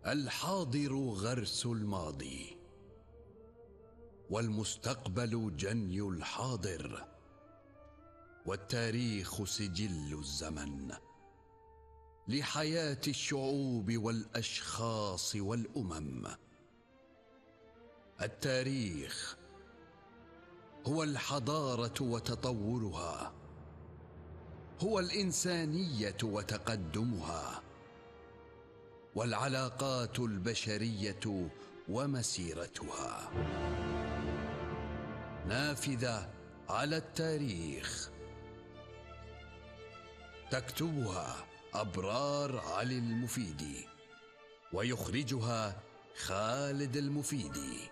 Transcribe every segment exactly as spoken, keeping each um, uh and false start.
الحاضر غرس الماضي، والمستقبل جني الحاضر، والتاريخ سجل الزمن لحياة الشعوب والأشخاص والأمم. التاريخ هو الحضارة وتطورها، هو الإنسانية وتقدمها، والعلاقات البشرية ومسيرتها. نافذة على التاريخ، تكتبها أبرار علي المفيدي، ويخرجها خالد المفيدي.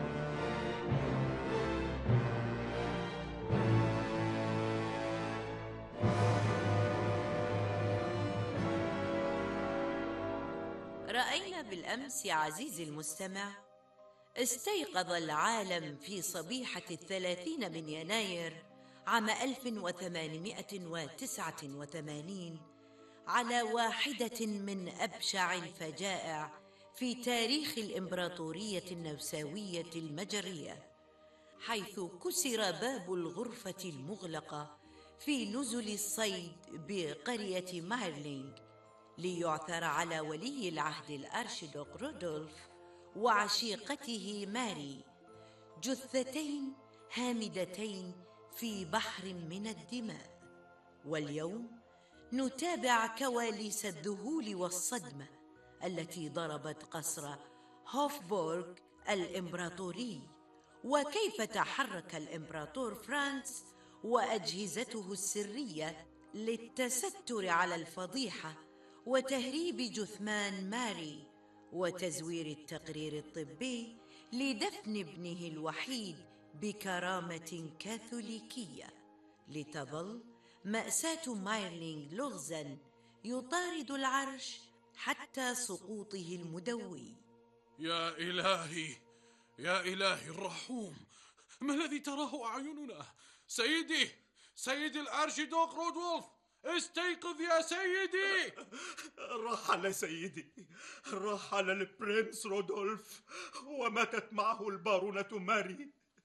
رأينا بالأمس يا عزيزي المستمع، استيقظ العالم في صبيحة الثلاثين من يناير عام ألف وثمانمائة وتسعة وثمانين على واحدة من أبشع الفجائع في تاريخ الإمبراطورية النمساوية المجرية، حيث كسر باب الغرفة المغلقة في نزل الصيد بقرية مايرلينغ ليعثر على ولي العهد الأرشيدوق رودولف وعشيقته ماري جثتين هامدتين في بحر من الدماء. واليوم نتابع كواليس الذهول والصدمة التي ضربت قصر هوفبورغ الإمبراطوري، وكيف تحرك الإمبراطور فرانس وأجهزته السرية للتستر على الفضيحة وتهريب جثمان ماري وتزوير التقرير الطبي لدفن ابنه الوحيد بكرامة كاثوليكية، لتظل مأساة مايرلينغ لغزاً يطارد العرش حتى سقوطه المدوي. يا إلهي، يا إلهي الرحوم، ما الذي تراه أعيننا؟ سيدي، سيدي الأرشيدوق رودولف، استيقظ يا سيدي. رحل سيدي، رحل البرنس رودولف، وماتت معه البارونة ماري.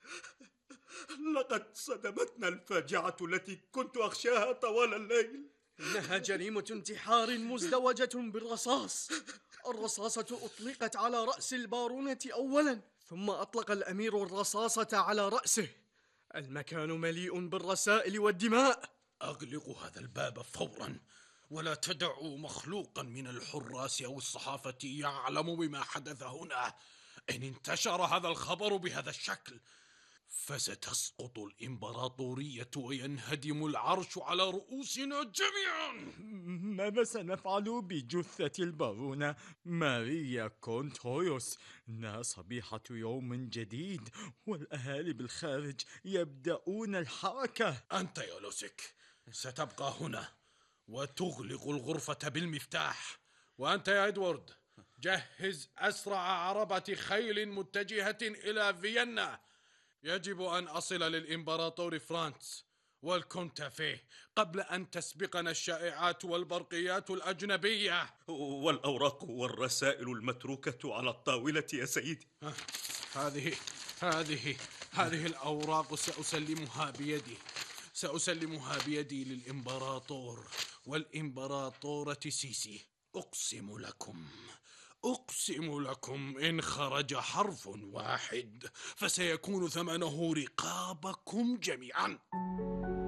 لقد صدمتنا الفاجعة التي كنت أخشاها طوال الليل. إنها جريمة انتحار مزدوجة بالرصاص. الرصاصة أطلقت على رأس البارونة أولا، ثم أطلق الأمير الرصاصة على رأسه. المكان مليء بالرسائل والدماء. أغلقوا هذا الباب فورا، ولا تدعوا مخلوقا من الحراس أو الصحافة يعلم بما حدث هنا. إن انتشر هذا الخبر بهذا الشكل فستسقط الإمبراطورية وينهدم العرش على رؤوسنا جميعا. ماذا سنفعل بجثة البارونة ماريا كونتويوس؟ إنها صبيحة يوم جديد، والأهالي بالخارج يبدأون الحركة. أنت يا لوسيك ستبقى هنا وتغلق الغرفة بالمفتاح، وأنت يا إدوارد جهز أسرع عربة خيل متجهة إلى فيينا. يجب أن أصل للإمبراطور فرانس والكونتافيه قبل أن تسبقنا الشائعات والبرقيات الأجنبية. والأوراق والرسائل المتروكة على الطاولة يا سيدي. هذه هذه هذه الأوراق سأسلمها بيدي سأسلمها بيدي للإمبراطور والإمبراطورة سيسي. أقسم لكم أقسم لكم إن خرج حرف واحد فسيكون ثمنه رقابكم جميعا.